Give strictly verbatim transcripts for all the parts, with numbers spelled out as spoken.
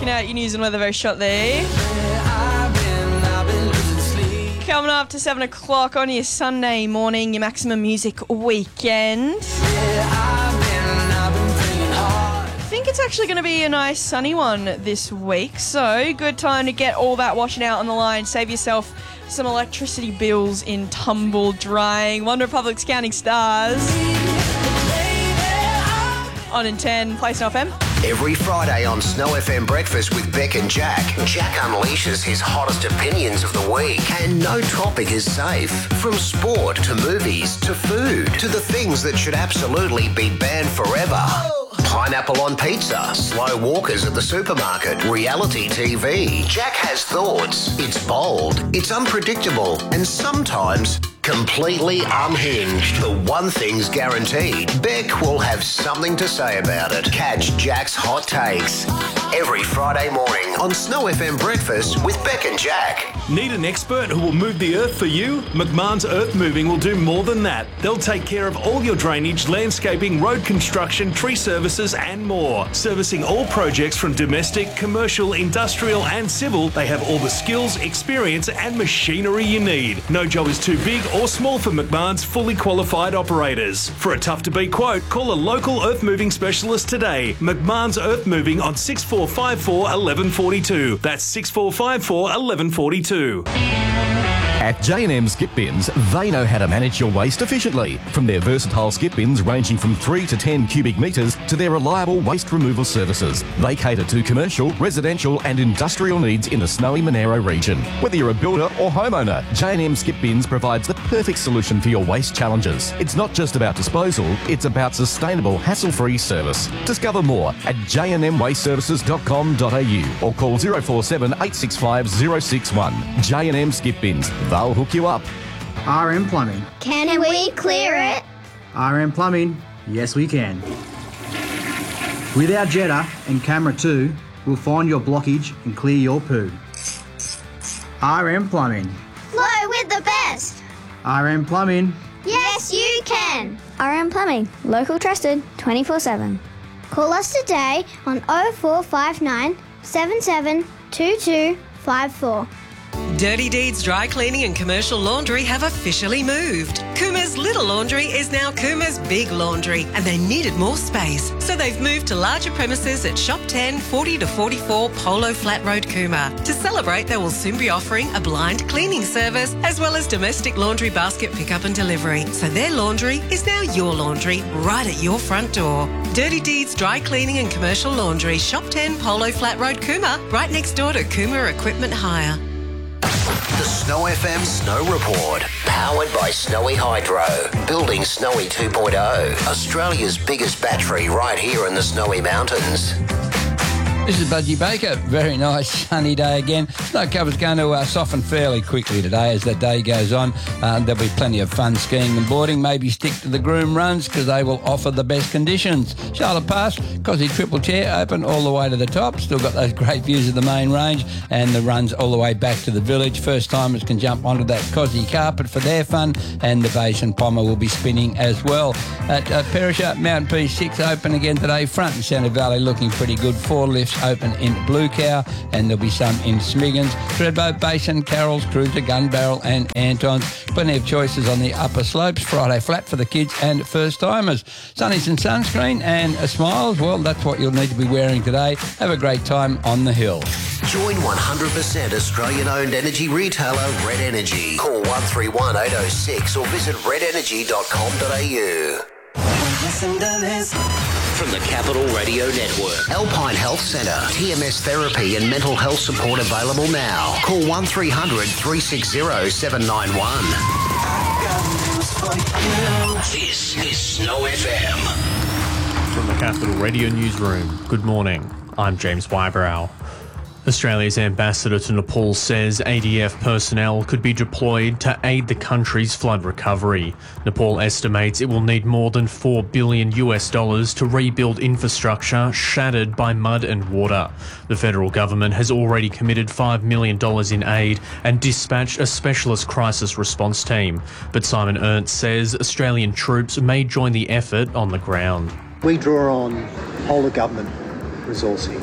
Checking out your news and weather very shortly. Coming up to seven o'clock on your Sunday morning, your Maximum Music Weekend. I think it's actually going to be a nice sunny one this week, so good time to get all that washing out on the line. Save yourself some electricity bills in tumble drying. One Republic's Counting Stars. On in ten, Play Snow F M. Every Friday on Snow F M Breakfast with Beck and Jack, Jack unleashes his hottest opinions of the week, and no topic is safe. From sport to movies to food to the things that should absolutely be banned forever. Pineapple on pizza, slow walkers at the supermarket, reality T V. Jack has thoughts. It's bold, it's unpredictable, and sometimes completely unhinged. But one thing's guaranteed. Beck will have something to say about it. Catch Jack's hot takes every Friday morning on Snow F M Breakfast with Beck and Jack. Need an expert who will move the earth for you? McMahon's Earth Moving will do more than that. They'll take care of all your drainage, landscaping, road construction, tree services and more. Servicing all projects from domestic, commercial, industrial and civil, they have all the skills, experience and machinery you need. No job is too big or small for McMahon's fully qualified operators. For a tough-to-beat quote, call a local earth moving specialist today. McMahon's Earth Moving on six four five four, one one four two. That's six four five four, one one four two. At J and M Skip Bins, they know how to manage your waste efficiently. From their versatile skip bins ranging from three to ten cubic metres to their reliable waste removal services, they cater to commercial, residential and industrial needs in the snowy Monaro region. Whether you're a builder or homeowner, J and M Skip Bins provides the perfect solution for your waste challenges. It's not just about disposal, it's about sustainable, hassle-free service. Discover more at j n m waste services dot com dot a u or call zero four seven, eight six five, zero six one. J and M Skip Bins. They'll hook you up. R M Plumbing. Can we clear it? R M Plumbing. Yes, we can. With our Jetta and Camera two, we'll find your blockage and clear your poo. R M Plumbing. Flow with the best. R M Plumbing. Yes, you can. R M Plumbing. Local trusted twenty-four seven. Call us today on oh four five nine, seven seven two two five four. Dirty Deeds Dry Cleaning and Commercial Laundry have officially moved. Coomer's Little Laundry is now Coomer's Big Laundry, and they needed more space, so they've moved to larger premises at Shop ten, forty to forty-four Polo Flat Road, Coomer. To celebrate, they will soon be offering a blind cleaning service as well as domestic laundry basket pickup and delivery. So their laundry is now your laundry right at your front door. Dirty Deeds Dry Cleaning and Commercial Laundry, Shop ten Polo Flat Road, Coomer, right next door to Coomer Equipment Hire. The Snow F M Snow Report, powered by Snowy Hydro, building Snowy two point oh, Australia's biggest battery right here in the Snowy Mountains. This is Budgie Baker. Very nice sunny day again. Snow cover's going to uh, soften fairly quickly today as the day goes on. Uh, there'll be plenty of fun skiing and boarding. Maybe stick to the Groom runs because they will offer the best conditions. Charlotte Pass, Cosy Triple Chair open all the way to the top. Still got those great views of the main range and the runs all the way back to the village. First timers can jump onto that Cosy carpet for their fun, and the Basin Pommer will be spinning as well. At uh, Perisher, Mountain P six open again today. Front and Centre Valley looking pretty good. Four lifts open in Blue Cow, and there'll be some in Smiggins, Threadbow, Basin, Carroll's, Cruiser, Gun Barrel and Anton's. Plenty of choices on the upper slopes. Friday flat for the kids and first timers. Sunnies and sunscreen and a smiles, well, that's what you'll need to be wearing today. Have a great time on the hill. Join one hundred percent Australian-owned energy retailer Red Energy. Call one three one, eight oh six or visit red energy dot com dot a u. Listen to this. From the Capital Radio Network, Alpine Health Centre, T M S therapy and mental health support available now. Call one three hundred, three six zero, seven nine one. This is Snow F M. From the Capital Radio Newsroom, good morning. I'm James Wybrow. Australia's ambassador to Nepal says A D F personnel could be deployed to aid the country's flood recovery. Nepal estimates it will need more than four billion US dollars to rebuild infrastructure shattered by mud and water. The federal government has already committed five million dollars in aid and dispatched a specialist crisis response team. But Simon Ernst says Australian troops may join the effort on the ground. We draw on whole of government resourcing.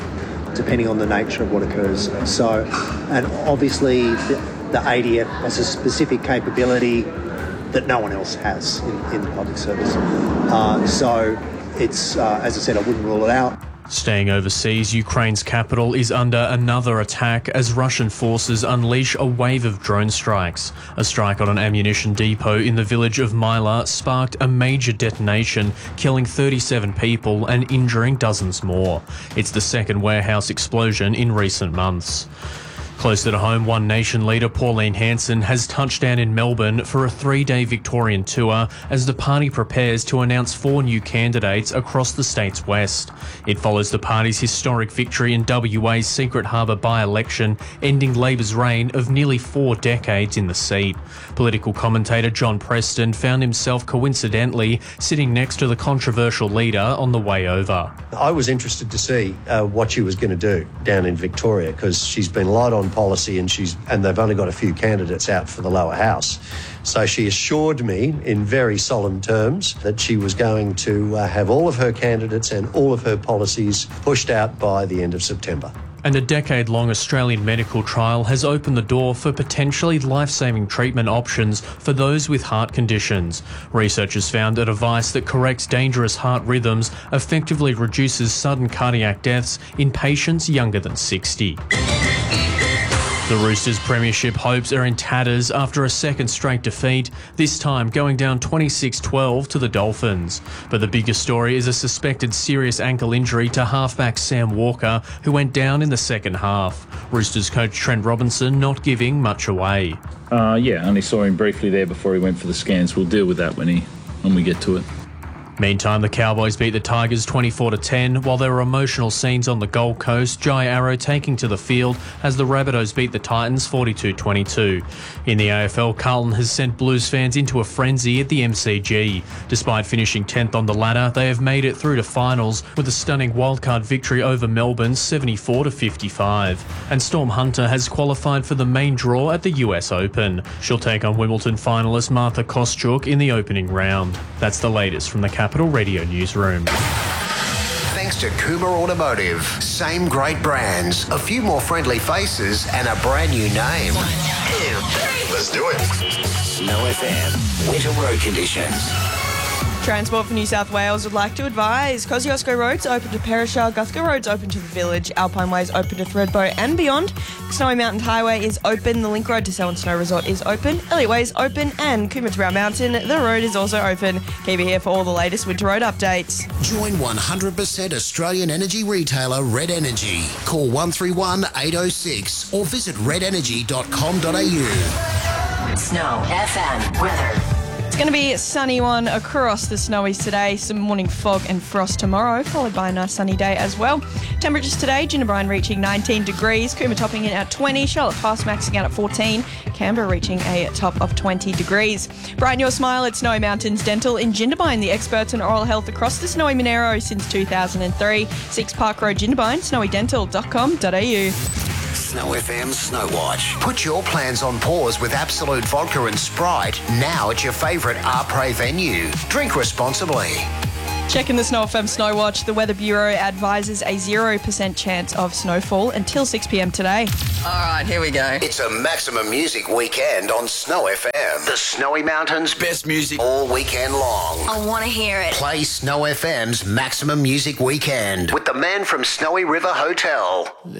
depending on the nature of what occurs. So, and obviously the, the A D F has a specific capability that no one else has in, in public service. Uh, so it's, uh, as I said, I wouldn't rule it out. Staying overseas, Ukraine's capital is under another attack as Russian forces unleash a wave of drone strikes. A strike on an ammunition depot in the village of Myla sparked a major detonation, killing thirty-seven people and injuring dozens more. It's the second warehouse explosion in recent months. Closer to home, One Nation leader Pauline Hanson has touched down in Melbourne for a three-day Victorian tour as the party prepares to announce four new candidates across the state's west. It follows the party's historic victory in W A's Secret Harbour by-election, ending Labor's reign of nearly four decades in the seat. Political commentator John Preston found himself coincidentally sitting next to the controversial leader on the way over. I was interested to see uh, what she was going to do down in Victoria, because she's been light on policy and she's and they've only got a few candidates out for the lower house. So she assured me in very solemn terms that she was going to uh, have all of her candidates and all of her policies pushed out by the end of September. And a decade-long Australian medical trial has opened the door for potentially life-saving treatment options for those with heart conditions. Researchers found a device that corrects dangerous heart rhythms effectively reduces sudden cardiac deaths in patients younger than sixty. The Roosters' premiership hopes are in tatters after a second straight defeat, this time going down twenty-six twelve to the Dolphins. But the biggest story is a suspected serious ankle injury to halfback Sam Walker, who went down in the second half. Roosters coach Trent Robinson not giving much away. Uh, yeah, only saw him briefly there before he went for the scans. We'll deal with that when he when we get to it. Meantime, the Cowboys beat the Tigers twenty-four to ten, while there were emotional scenes on the Gold Coast, Jai Arrow taking to the field as the Rabbitohs beat the Titans forty-two twenty-two. In the A F L, Carlton has sent Blues fans into a frenzy at the M C G. Despite finishing tenth on the ladder, they have made it through to finals with a stunning wildcard victory over Melbourne seventy-four to fifty-five. And Storm Hunter has qualified for the main draw at the U S Open. She'll take on Wimbledon finalist Martha Kostyuk in the opening round. That's the latest from the Capital Radio Newsroom. Thanks to Kuma Automotive. Same great brands, a few more friendly faces, and a brand new name. One, two, three. Let's do it. Snow F M. Winter road conditions. Transport for New South Wales would like to advise Kosciuszko Road's open to Perisher, Guthrie Road's open to the Village, Alpine Way's open to Thredbo and beyond. Snowy Mountain Highway is open, the Link Road to Selwyn Snow Resort is open, Elliot Way is open, and Coomera to Brown Mountain, the road is also open. Keep it here for all the latest winter road updates. Join one hundred percent Australian energy retailer Red Energy. Call one three one, eight oh six or visit red energy dot com dot a u. Snow F M weather. It's going to be a sunny one across the snowies today. Some morning fog and frost tomorrow, followed by a nice sunny day as well. Temperatures today, Jindabyne reaching nineteen degrees, Coomera topping in at twenty, Charlotte Pass maxing out at fourteen, Canberra reaching a top of twenty degrees. Brighten your smile at Snowy Mountains Dental in Jindabyne, the experts in oral health across the snowy Monero since two thousand three. six Park Road, Jindabyne, snowy dental dot com dot a u. Snow F M Snow Watch. Put your plans on pause with Absolute Vodka and Sprite now at your favourite Arpre venue. Drink responsibly. Checking the Snow F M Snow Watch, the Weather Bureau advises a zero percent chance of snowfall until six p.m. today. All right, here we go. It's a maximum music weekend on Snow F M. The Snowy Mountains' best music all weekend long. I want to hear it. Play Snow F M's Maximum Music Weekend with the man from Snowy River Hotel.